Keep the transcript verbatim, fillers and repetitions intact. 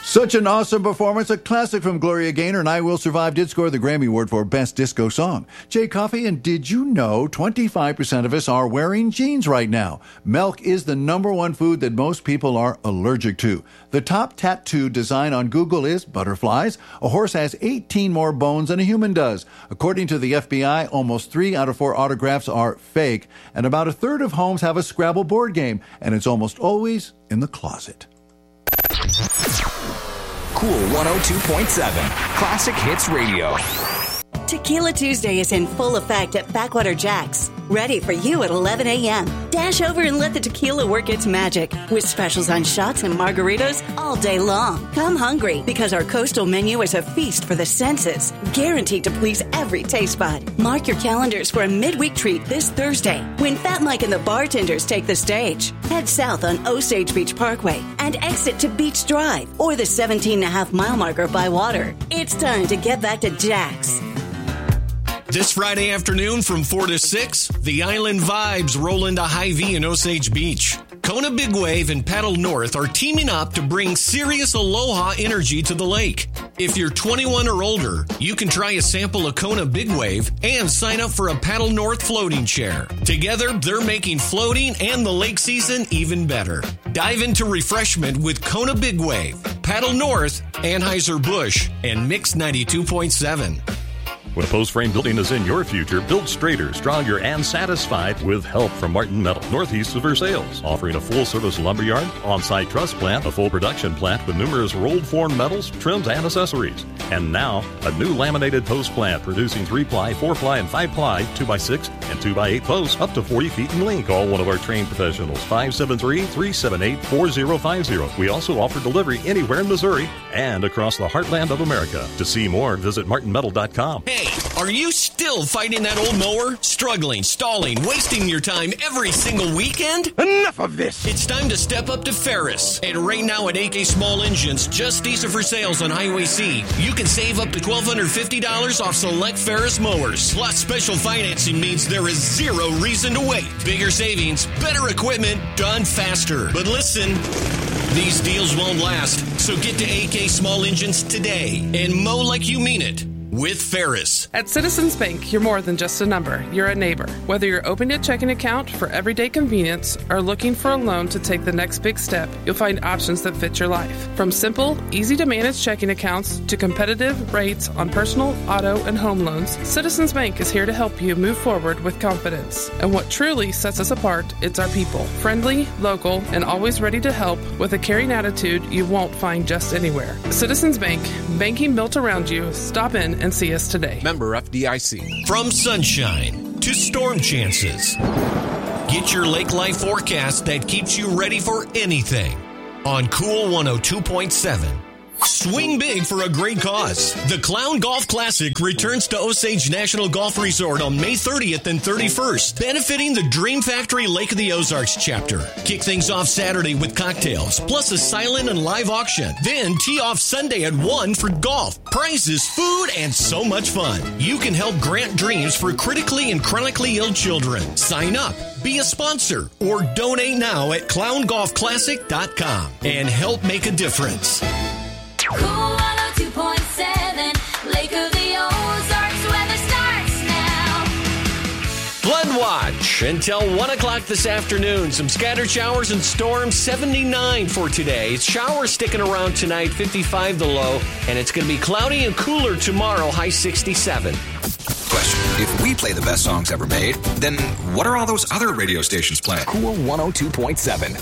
Such an awesome performance. A classic from Gloria Gaynor and I Will Survive did score the Grammy Award for Best Disco Song. Jay Coffey, and did you know twenty-five percent of us are wearing jeans right now? Milk is the number one food that most people are allergic to. The top tattoo design on Google is butterflies. A horse has eighteen more bones than a human does. According to the F B I, almost three out of four autographs are fake, and about a third of homes have a Scrabble board game, and it's almost always in the closet. Cool one oh two point seven, Classic Hits Radio. Tequila Tuesday is in full effect at Backwater Jack's. Ready for you at eleven a.m. Dash over and let the tequila work its magic with specials on shots and margaritas all day long. Come hungry because our coastal menu is a feast for the senses, guaranteed to please every taste bud. Mark your calendars for a midweek treat this Thursday when Fat Mike and the bartenders take the stage. Head south on Osage Beach Parkway and exit to Beach Drive or the seventeen and a half mile marker by water. It's time to get back to Jack's. This Friday afternoon from four to six, the Island Vibes roll into Hy-Vee in Osage Beach. Kona Big Wave and Paddle North are teaming up to bring serious aloha energy to the lake. If you're twenty-one or older, you can try a sample of Kona Big Wave and sign up for a Paddle North floating chair. Together, they're making floating and the lake season even better. Dive into refreshment with Kona Big Wave, Paddle North, Anheuser-Busch, and Mix ninety-two point seven. When a post frame building is in your future, build straighter, stronger, and satisfied with help from Martin Metal, northeast of Versailles, offering a full-service lumberyard, on-site truss plant, a full production plant with numerous rolled form metals, trims, and accessories. And now, a new laminated post plant producing three-ply, four-ply, and five-ply, two by six, and two by eight posts up to forty feet in length. Call one of our trained professionals, five seven three, three seven eight, four zero five zero. We also offer delivery anywhere in Missouri and across the heartland of America. To see more, visit martin metal dot com. Hey, are you still fighting that old mower? Struggling, stalling, wasting your time every single weekend? Enough of this! It's time to step up to Ferris. And right now at A K Small Engines, just east of Versailles on Highway C, you can save up to one thousand two hundred fifty dollars off select Ferris mowers. Plus, special financing means there is zero reason to wait. Bigger savings, better equipment, done faster. But listen, these deals won't last, so get to A K Small Engines today and mow like you mean it. With Ferris. At Citizens Bank, you're more than just a number. You're a neighbor. Whether you're opening a checking account for everyday convenience or looking for a loan to take the next big step, you'll find options that fit your life. From simple, easy-to-manage checking accounts to competitive rates on personal, auto, and home loans, Citizens Bank is here to help you move forward with confidence. And what truly sets us apart, it's our people. Friendly, local, and always ready to help with a caring attitude you won't find just anywhere. Citizens Bank, banking built around you. Stop in and see us today. Member F D I C. From sunshine to storm chances, get your lake life forecast that keeps you ready for anything on Cool one oh two point seven. Swing big for a great cause. The Clown Golf Classic returns to Osage National Golf Resort on May thirtieth and thirty-first, benefiting the Dream Factory Lake of the Ozarks chapter. Kick things off Saturday with cocktails, plus a silent and live auction. Then tee off Sunday at one for golf, prizes, food, and so much fun. You can help grant dreams for critically and chronically ill children. Sign up, be a sponsor, or donate now at clown golf classic dot com and help make a difference. Cool one oh two point seven, Lake of the Ozarks, weather starts now. Flood watch until one o'clock this afternoon. Some scattered showers and storms, seventy-nine for today. Showers sticking around tonight, fifty-five the low, and it's going to be cloudy and cooler tomorrow, high sixty-seven. Question. If we play the best songs ever made, then what are all those other radio stations playing? Cool one oh two point seven.